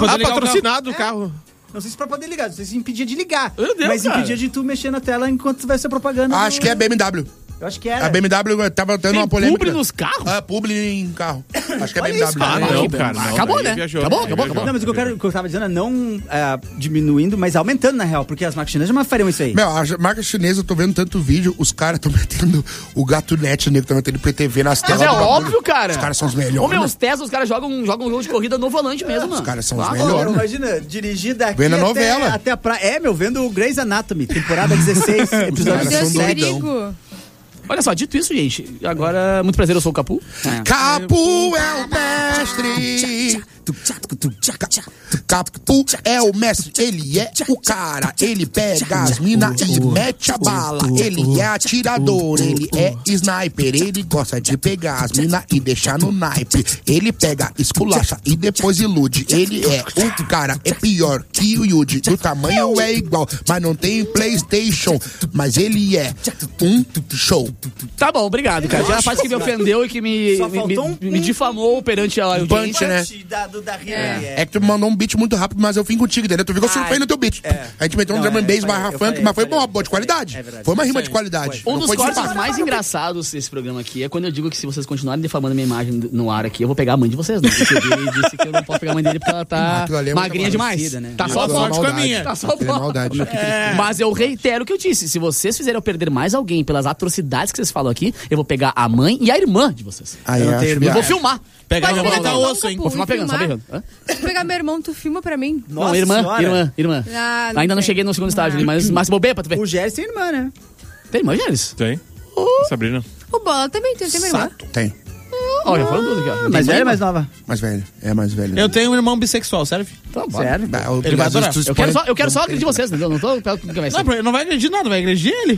poder ligar patrocinado o carro. Não sei se pra poder ligar, não sei se impedia de ligar. Meu Deus, mas cara. impedia de tu mexer na tela enquanto vai ser propaganda. Acho que é BMW. Eu acho que era. A BMW tava tendo Tem uma polêmica. publi nos carros? Publi em carro. Acho que é Olha BMW. isso, cara. Não, cara. Não, Acabou, daí né? viajou. Acabou. Não, mas o que eu tava dizendo é não diminuindo, mas aumentando na real, porque as marcas chinesas jamais fariam isso aí. Meu, a marca chinesa, eu tô vendo tanto vídeo, os caras estão metendo o gato net, nego, estão metendo PTV nas Mas telas. é do bagulho. óbvio, cara. Os caras são os melhores. Ô, meu, os Tesla, os caras jogam um jogo de corrida no volante mesmo, mano. Os caras são os Ah, melhores. Agora, imagina, dirigir daqui Vendo a novela. até a praia. Meu, vendo o Grey's Anatomy, temporada 16, episódio caras Meu Deus, são que doidão. perigo. Olha só, dito isso, gente, agora, muito prazer, eu sou o Capu. Capu é o mestre. Capu é o mestre. Ele é o cara. Ele pega as minas e mete a bala. Ele é atirador. Ele é sniper. Ele gosta de pegar as minas e deixar no naipe. Ele pega, esculacha e depois ilude. Ele é o cara. É pior que o Yuji. Do tamanho é igual, mas não tem PlayStation. Mas ele é um show. Tá bom, obrigado, cara. Já a parte que me ofendeu e que Só faltou me difamou perante a audiência. punch, né? Da Rita. É que tu mandou um beat muito rápido, mas eu vim contigo, entendeu? Tu viu que eu surfei no teu beat. A gente meteu um Não, drum and bass eu barra falei, funk, eu mas foi falei. uma boa de qualidade. É verdade. Foi uma rima de qualidade. Um Não dos foi de cortes impacto. mais engraçados desse programa aqui é quando eu digo que se vocês continuarem defamando minha imagem no ar aqui, eu vou pegar a mãe de vocês, né? Porque ele disse que eu não posso pegar a mãe dele porque ela tá Aquilo ali é muito magrinha demais. parecida, né? Tá só Aquilo é sorte com a maldade. minha. Tá só Aquilo é maldade. Mas eu reitero o que eu disse. Se vocês fizerem eu perder mais alguém pelas atrocidades que vocês falam aqui, eu vou pegar a mãe e a irmã de vocês. Aí Eu não eu tenho acho irmã. Eu vou viagem. filmar. Pegar Pode e pegar botar meu irmão, osso, hein? Vou filmar pegando, só pegando. Hã? Se tu pegar meu irmão, tu filma pra mim. Não, Nossa irmã. Ah, não Ainda não tem. cheguei no segundo estágio ali, mas bobeia pra tu ver. O Géris tem irmã, né? Tem irmã, Gélis? Tem. Sabrina. O Bola também tem minha irmã. Tem. Ó, já falando tudo aqui, ó. Mais Tem velha ou mãe, mais nova? Mais velho. É mais velho. Eu tenho um irmão bissexual, serve? Tá, bora. Sério? Ele vai adorar. Eu quero só acreditar em vocês, entendeu? Não tô pelo que vai ser. Não vai agredir nada, vai agredir ele.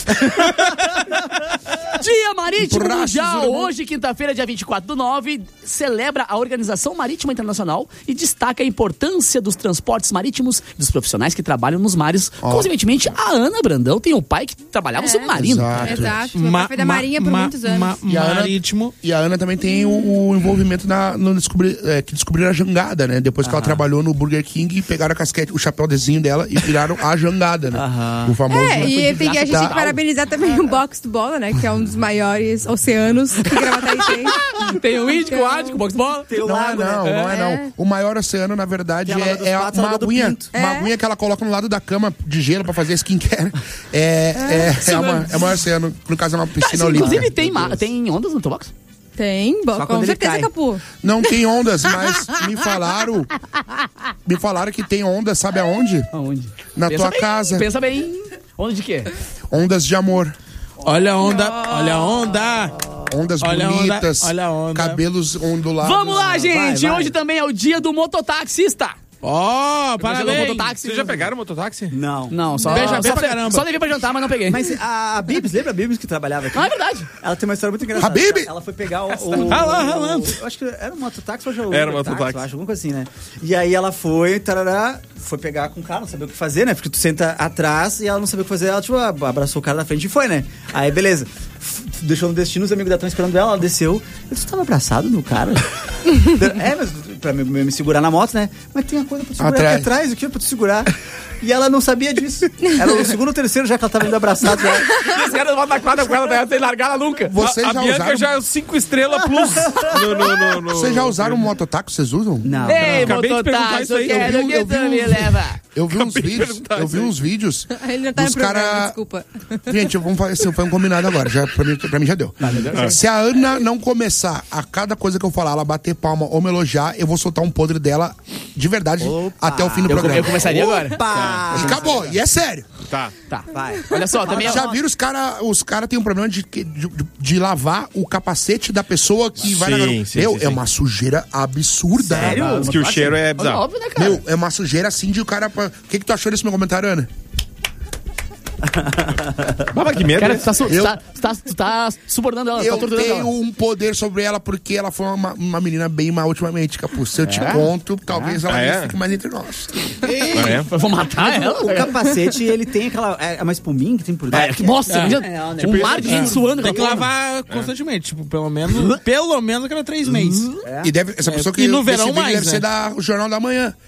Dia Marítimo Braços, Mundial. irmão. Hoje, quinta-feira, dia 24/9, celebra a Organização Marítima Internacional e destaca a importância dos transportes marítimos e dos profissionais que trabalham nos mares. Consequentemente, a Ana Brandão tem um pai que trabalhava no submarino. Exato. Meu pai foi da Marinha por muitos anos. E a Ana- Marítimo. E a Ana também tem o envolvimento no que descobriram a jangada, né? Depois que ela trabalhou no Burger King, pegaram a casquete, o chapéuzinho dela e viraram a jangada, né? O famoso. É, e a gente tem Tá. que parabenizar também o Box do Bola, né? Que é um dos maiores oceanos que Gravataí tem. Tem o Índico, o Ártico, o Box Bola. Tem o Não é lago, não, né? não é não. O maior oceano, na verdade, Tem a Lagoa dos é Patos, a uma Lagoa do aguinha. Pinto. Uma aguinha que ela coloca no lado da cama de gelo pra fazer skincare. É o maior oceano. No caso, é uma piscina olímpica. Inclusive, tem ondas no teu box? Tem, Só com quando ele certeza, cai. Capu. Não tem ondas, mas me falaram que tem ondas, sabe aonde? Aonde? Na Pensa tua bem, casa. Pensa bem. Onda de quê? Ondas de amor. Olha a onda, olha a onda. Ondas Olha a onda, bonitas. olha a onda. Cabelos ondulados. Vamos lá, gente! vai. Hoje também é o dia do mototaxista. Ó, parabéns. Mototáxi. Vocês já pegaram o mototáxi? Não. Não, só, Beija bem só, pra caramba. só levei pra jantar, mas não peguei. Mas a Bibs, lembra a Bibs que trabalhava aqui? Não, é verdade. Ela tem uma história muito engraçada. A Bibi? Ela foi pegar o Ralando. eu acho que era um mototáxi, hoje é o Era Uber mototáxi. eu acho, alguma coisa assim, né? E aí ela foi, tarará, foi pegar com o cara, não sabia o que fazer, né? Porque tu senta atrás e ela não sabia o que fazer, ela tipo, abraçou o cara na frente e foi, né? Aí, beleza. Deixou no destino, os amigos dela estão esperando ela desceu. Eu disse, tava abraçado no cara? Mas pra me segurar na moto, né? Mas tem uma coisa pra tu segurar Atrás. aqui atrás, o que pra tu segurar? E ela não sabia disso. Era o segundo ou terceiro já que ela tava indo abraçado. Os caras vão na quadra com ela, sem largar ela nunca. Vocês A já Bianca usaram? já é 5 estrelas plus. Vocês já usaram um mototáxi? Vocês usam? Não. Ei, Acabei de perguntar mototáxi, isso eu aí. quero Eu que vi tu me uns- leva. Eu vi uns Acabei de vídeos. perguntar Eu vi isso aí. uns vídeos. Ele não tá no dos programa, cara- desculpa. Gente, vamos fazer assim, foi um combinado agora. Já, pra mim já deu. Se a Ana não começar a cada coisa que eu falar, ela bater palma ou me elogiar, eu vou soltar um podre dela de verdade até o fim do programa. Eu começaria agora. Pá! E acabou, e é sério. Tá. Tá. Vai. Olha só, também... Já viram os cara têm um problema de lavar o capacete da pessoa que vai na garupa. Sim, Meu, sim, é sim. uma sujeira absurda. Sério? Diz que o cheiro é bizarro. Óbvio, né, cara? Meu, é uma sujeira assim de o cara. O que tu achou desse meu comentário, Ana? Mas que medo. Cara, né? tu tá subornando ela, tá Eu torturando tenho ela. um poder sobre ela porque ela foi uma menina bem má ultimamente, Capu. Se eu te conto, talvez ela é? fique mais entre nós. Eu vou matar ela? O capacete, ele tem aquela. É uma espuminha que tem por dentro. Nossa, um mar de gente suando. Tem que lavar constantemente, tipo, pelo menos a cada 3 meses. E essa pessoa que E no verão esse vídeo mais, deve né? ser o Jornal da Manhã.